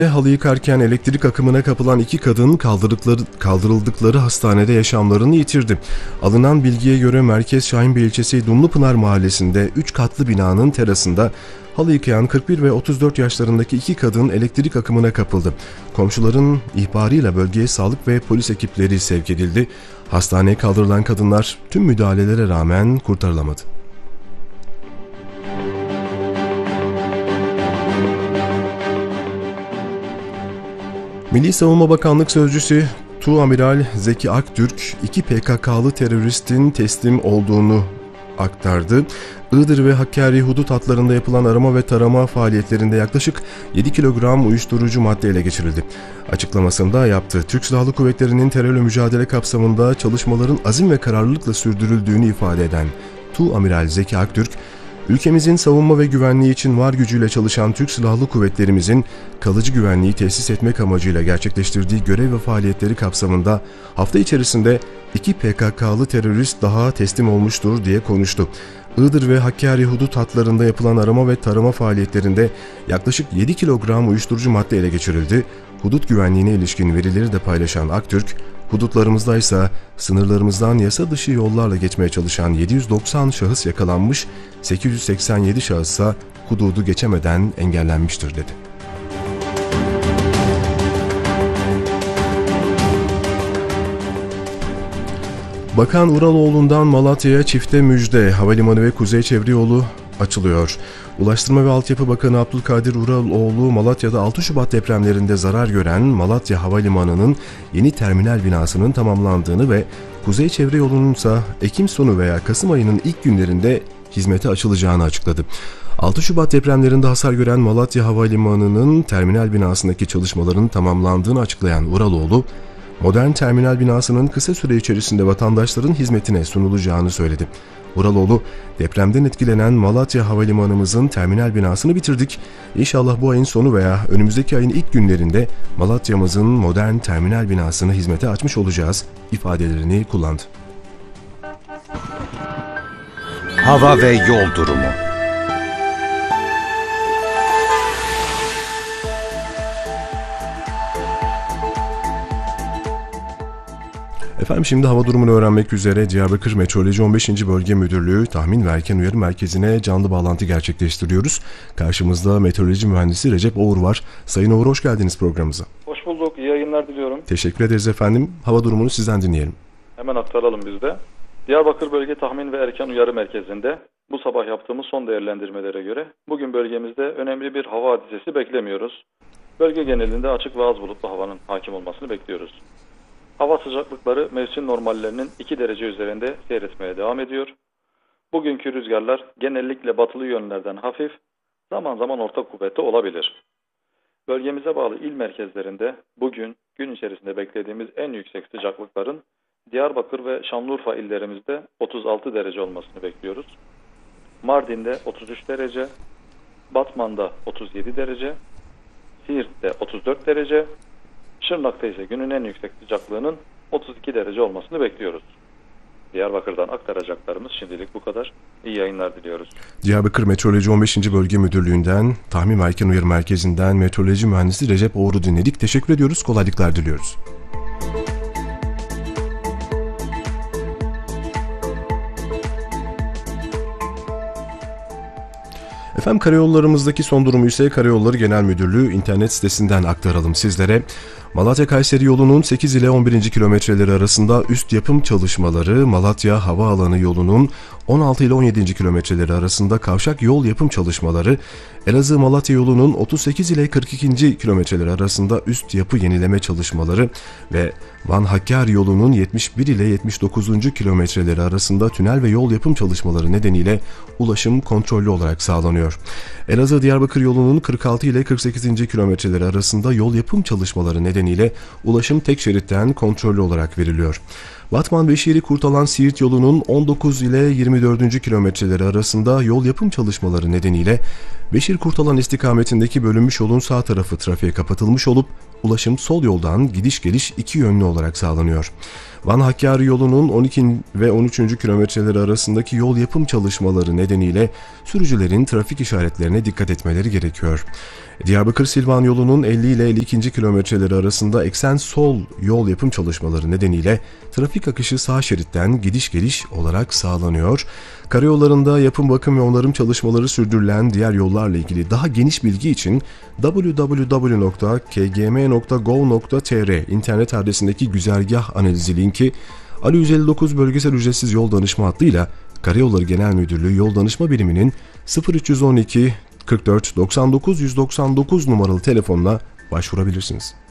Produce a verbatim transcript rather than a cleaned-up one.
Halı yıkarken elektrik akımına kapılan iki kadın kaldırdıkları, kaldırıldıkları hastanede yaşamlarını yitirdi. Alınan bilgiye göre Merkez Şahinbey ilçesi Dumlupınar mahallesinde üç katlı binanın terasında halı yıkayan kırk bir ve otuz dört yaşlarındaki iki kadın elektrik akımına kapıldı. Komşuların ihbarıyla bölgeye sağlık ve polis ekipleri sevk edildi. Hastaneye kaldırılan kadınlar tüm müdahalelere rağmen kurtarılamadı. Milli Savunma Bakanlık Sözcüsü Tuğamiral Zeki Aktürk, iki P K K'lı teröristin teslim olduğunu aktardı. Iğdır ve Hakkari hudut hatlarında yapılan arama ve tarama faaliyetlerinde yaklaşık yedi kilogram uyuşturucu madde ele geçirildi. Açıklamasında yaptığı Türk Silahlı Kuvvetleri'nin terörle mücadele kapsamında çalışmaların azim ve kararlılıkla sürdürüldüğünü ifade eden Tuğamiral Zeki Aktürk, ülkemizin savunma ve güvenliği için var gücüyle çalışan Türk Silahlı Kuvvetlerimizin kalıcı güvenliği tesis etmek amacıyla gerçekleştirdiği görev ve faaliyetleri kapsamında hafta içerisinde iki P K K'lı terörist daha teslim olmuştur diye konuştu. Iğdır ve Hakkari hudut hatlarında yapılan arama ve tarama faaliyetlerinde yaklaşık yedi kilogram uyuşturucu madde ele geçirildi. Hudut güvenliğine ilişkin verileri de paylaşan Aktürk, hudutlarımızda ise sınırlarımızdan yasa dışı yollarla geçmeye çalışan yedi yüz doksan şahıs yakalanmış, sekiz yüz seksen yedi şahıssa hududu geçemeden engellenmiştir dedi. Bakan Uraloğlu'ndan Malatya'ya çifte müjde, havalimanı ve kuzey çevre yolu açılıyor. Ulaştırma ve Altyapı Bakanı Abdülkadir Uraloğlu, Malatya'da altı Şubat depremlerinde zarar gören Malatya Havalimanı'nın yeni terminal binasının tamamlandığını ve kuzey çevre yolunun ise Ekim sonu veya Kasım ayının ilk günlerinde hizmete açılacağını açıkladı. altı Şubat depremlerinde hasar gören Malatya Havalimanı'nın terminal binasındaki çalışmaların tamamlandığını açıklayan Uraloğlu, modern terminal binasının kısa süre içerisinde vatandaşların hizmetine sunulacağını söyledi. Uraloğlu, depremden etkilenen Malatya Havalimanımızın terminal binasını bitirdik. İnşallah bu ayın sonu veya önümüzdeki ayın ilk günlerinde Malatya'mızın modern terminal binasını hizmete açmış olacağız ifadelerini kullandı. Hava ve yol durumu. Efendim şimdi hava durumunu öğrenmek üzere Diyarbakır Meteoroloji on beşinci Bölge Müdürlüğü Tahmin ve Erken Uyarı Merkezi'ne canlı bağlantı gerçekleştiriyoruz. Karşımızda meteoroloji mühendisi Recep Oğur var. Sayın Oğur, hoş geldiniz programımıza. Hoş bulduk, iyi yayınlar diliyorum. Teşekkür ederiz efendim. Hava durumunu sizden dinleyelim. Hemen aktaralım biz de. Diyarbakır Bölge Tahmin ve Erken Uyarı Merkezi'nde bu sabah yaptığımız son değerlendirmelere göre bugün bölgemizde önemli bir hava hadisesi beklemiyoruz. Bölge genelinde açık ve az bulutlu havanın hakim olmasını bekliyoruz. Hava sıcaklıkları mevsim normallerinin iki derece üzerinde seyretmeye devam ediyor. Bugünkü rüzgarlar genellikle batılı yönlerden hafif, zaman zaman orta kuvvetli olabilir. Bölgemize bağlı il merkezlerinde bugün gün içerisinde beklediğimiz en yüksek sıcaklıkların Diyarbakır ve Şanlıurfa illerimizde otuz altı derece olmasını bekliyoruz. Mardin'de otuz üç derece, Batman'da otuz yedi derece, Siirt'te otuz dört derece, Şırnak'ta ise günün en yüksek sıcaklığının otuz iki derece olmasını bekliyoruz. Diyarbakır'dan aktaracaklarımız şimdilik bu kadar. İyi yayınlar diliyoruz. Diyarbakır Meteoroloji on beşinci Bölge Müdürlüğü'nden, Tahmin ve Erken Uyarı Merkezi'nden meteoroloji mühendisi Recep Oğur'u dinledik. Teşekkür ediyoruz, kolaylıklar diliyoruz. Efendim karayollarımızdaki son durumu ise Karayolları Genel Müdürlüğü internet sitesinden aktaralım sizlere. Malatya-Kayseri yolunun sekiz ile on birinci kilometreleri arasında üst yapım çalışmaları, Malatya Havaalanı yolunun on altı ile on yedinci kilometreleri arasında kavşak yol yapım çalışmaları, Elazığ-Malatya yolunun otuz sekiz ile kırk ikinci kilometreleri arasında üst yapı yenileme çalışmaları ve Van-Hakkari yolunun yetmiş bir ile yetmiş dokuzuncu kilometreleri arasında tünel ve yol yapım çalışmaları nedeniyle ulaşım kontrollü olarak sağlanıyor. Elazığ-Diyarbakır yolunun kırk altı ile kırk sekizinci kilometreleri arasında yol yapım çalışmaları nedeniyle ulaşım tek şeritten kontrollü olarak veriliyor. Batman-Beşiri Kurtalan-Siirt yolunun on dokuz ile yirmi dördüncü kilometreleri arasında yol yapım çalışmaları nedeniyle Beşir-Kurtalan istikametindeki bölünmüş yolun sağ tarafı trafiğe kapatılmış olup ulaşım sol yoldan gidiş geliş iki yönlü olarak sağlanıyor. Van-Hakkari yolunun on iki ve on üçüncü kilometreleri arasındaki yol yapım çalışmaları nedeniyle sürücülerin trafik işaretlerine dikkat etmeleri gerekiyor. Diyarbakır-Silvan yolunun elli ile elli ikinci kilometreleri arasında eksen sol yol yapım çalışmaları nedeniyle trafik akışı sağ şeritten gidiş geliş olarak sağlanıyor. Karayollarında yapım, bakım ve onarım çalışmaları sürdürülen diğer yollarla ilgili daha geniş bilgi için double-u double-u double-u nokta k g m nokta gov nokta t r internet adresindeki güzergah analizi linki, Ali yüz elli dokuz Bölgesel Ücretsiz Yol Danışma hattıyla Karayolları Genel Müdürlüğü Yol Danışma Biriminin sıfır üç on iki kırk dört doksan dokuz yüz doksan dokuz numaralı telefonla başvurabilirsiniz.